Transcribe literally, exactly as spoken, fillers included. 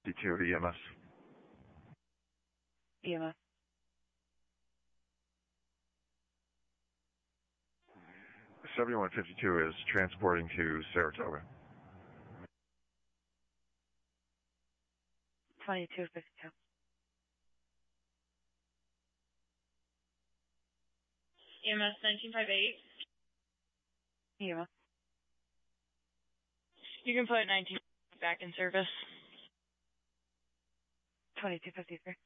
fifty-two E M S. E M S. seventy-one fifty-two is transporting to Saratoga. twenty-two fifty-two. E M S nineteen fifty-eight. E M S. You can put nineteen back in service. twenty-two fifty-three.